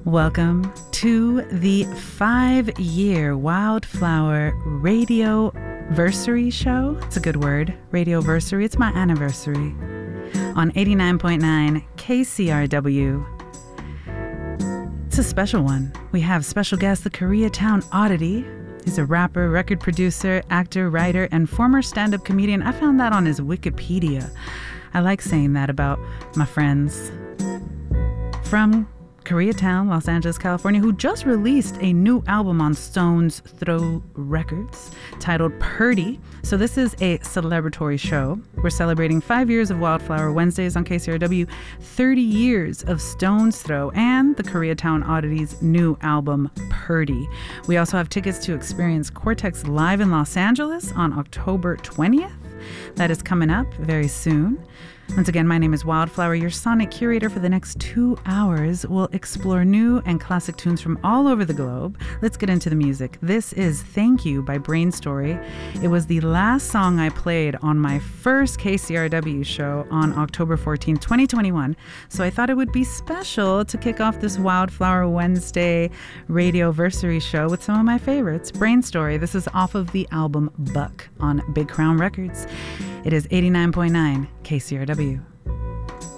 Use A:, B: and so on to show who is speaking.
A: Welcome to the 5-year Wildflower Radio-versary show. It's a good word, Radio-versary. It's my anniversary on 89.9 KCRW. It's a special one. We have special guest, the Koreatown Oddity. He's a rapper, record producer, actor, writer, and former stand-up comedian. I found that on his Wikipedia. I like saying that about my friends from Koreatown, Los Angeles, California, who just released a new album on Stones Throw Records titled Purdy. So this is a celebratory show. We're celebrating 5 years of Wildflower Wednesdays on KCRW, 30 years of Stones Throw, and the Koreatown Oddity's new album, Purdy. We also have tickets to experience Cortex live in Los Angeles on October 20th. That is coming up very soon. Once again, my name is Wildflower, your sonic curator for the next 2 hours. We'll explore new and classic tunes from all over the globe. Let's get into the music. This is Thank You by Brain Story. It was the last song I played on my first KCRW show on October 14, 2021. So I thought it would be special to kick off this Wildflower Wednesday Radio-versary show with some of my favorites. Brain Story. This is off of the album Buck on Big Crown Records. It is 89.9 KCRW.